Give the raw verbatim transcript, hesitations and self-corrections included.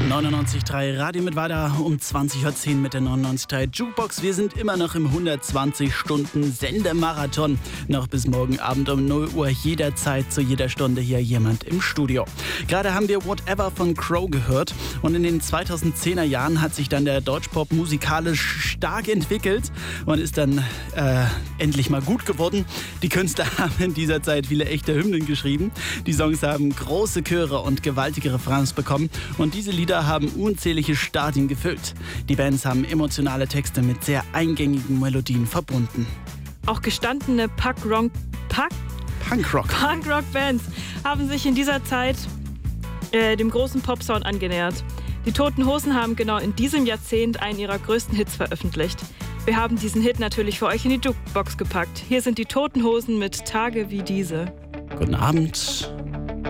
neunundneunzig Komma drei Radio mit weiter um zwanzig Uhr zehn mit der neunundneunzig Komma drei Jukebox. Wir sind immer noch im hundertzwanzig Stunden Sendemarathon. Noch bis morgen Abend um null Uhr jederzeit zu jeder Stunde hier jemand im Studio. Gerade haben wir Whatever von Crow gehört und in den zweitausendzehner Jahren hat sich dann der Deutschpop musikalisch stark entwickelt und ist dann äh, endlich mal gut geworden. Die Künstler haben in dieser Zeit viele echte Hymnen geschrieben. Die Songs haben große Chöre und gewaltige Refrains bekommen und diese Lieder haben unzählige Stadien gefüllt. Die Bands haben emotionale Texte mit sehr eingängigen Melodien verbunden. Auch gestandene Punk-Rock Punk Punkrock. Punkrock-Bands haben sich in dieser Zeit äh, dem großen Popsound angenähert. Die Toten Hosen haben genau in diesem Jahrzehnt einen ihrer größten Hits veröffentlicht. Wir haben diesen Hit natürlich für euch in die Jukebox gepackt. Hier sind die Toten Hosen mit Tage wie diese. Guten Abend.